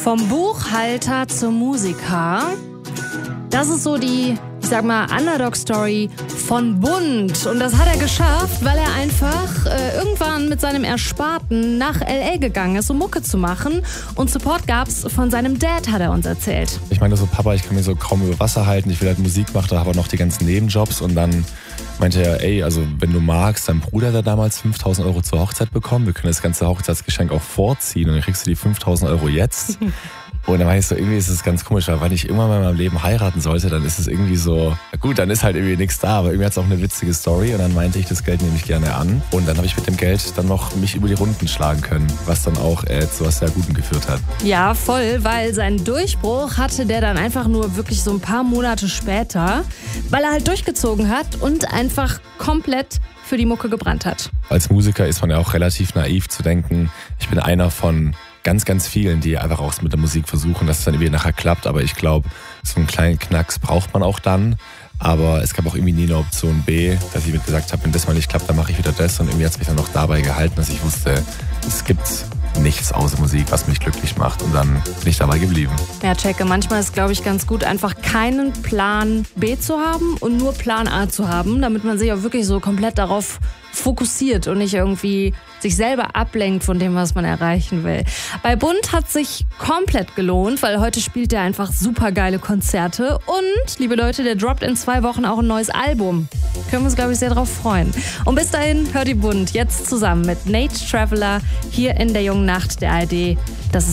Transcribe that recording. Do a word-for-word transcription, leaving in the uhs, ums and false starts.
Vom Buchhalter zum Musiker. Das ist so die, ich sag mal, Underdog-Story von Bund. Und das hat er geschafft, weil er einfach äh, irgendwann mit seinem Ersparten nach L A gegangen ist, um Mucke zu machen. Und Support gab's von seinem Dad, hat er uns erzählt. Ich meinte so, Papa, ich kann mir so kaum über Wasser halten. Ich will halt Musik machen, aber noch die ganzen Nebenjobs. Und dann meinte er, ey, also wenn du magst, dein Bruder hat damals fünftausend Euro zur Hochzeit bekommen. Wir können das ganze Hochzeitsgeschenk auch vorziehen und dann kriegst du die fünftausend Euro jetzt. Und dann war ich so, irgendwie ist es ganz komisch, weil wenn ich irgendwann mal in meinem Leben heiraten sollte, dann ist es irgendwie so, gut, dann ist halt irgendwie nichts da, aber irgendwie hat es auch eine witzige Story und dann meinte ich, das Geld nehme ich gerne an. Und dann habe ich mit dem Geld dann noch mich über die Runden schlagen können, was dann auch äh, zu was sehr Gutem geführt hat. Ja, voll, weil seinen Durchbruch hatte der dann einfach nur wirklich so ein paar Monate später, weil er halt durchgezogen hat und einfach komplett für die Mucke gebrannt hat. Als Musiker ist man ja auch relativ naiv zu denken, ich bin einer von ganz, ganz vielen, die einfach auch mit der Musik versuchen, dass es dann irgendwie nachher klappt. Aber ich glaube, so einen kleinen Knacks braucht man auch dann. Aber es gab auch irgendwie nie eine Option B, dass ich mir gesagt habe, wenn das mal nicht klappt, dann mache ich wieder das. Und irgendwie hat es mich dann noch dabei gehalten, dass ich wusste, es gibt nichts außer Musik, was mich glücklich macht. Und dann bin ich dabei geblieben. Ja, checke. Manchmal ist, glaube ich, ganz gut, einfach keinen Plan B zu haben und nur Plan A zu haben, damit man sich auch wirklich so komplett darauf fokussiert und nicht irgendwie sich selber ablenkt von dem, was man erreichen will. Bei Bund hat sich komplett gelohnt, weil heute spielt er einfach super geile Konzerte und, liebe Leute, der droppt in zwei Wochen auch ein neues Album. Können wir uns, glaube ich, sehr drauf freuen. Und bis dahin hört die Bund jetzt zusammen mit Nate Traveler hier in der jungen Nacht der A R D. Das ist